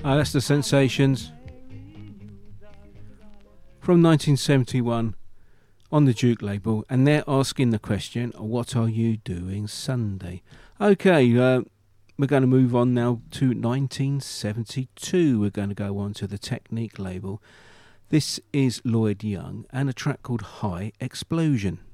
That's the Sensations from 1971 on the Duke label, and they're asking the question, what are you doing Sunday? Okay, we're going to move on now to 1972. We're going to go on to the Technique label. This is Lloyd Young and a track called High Explosion.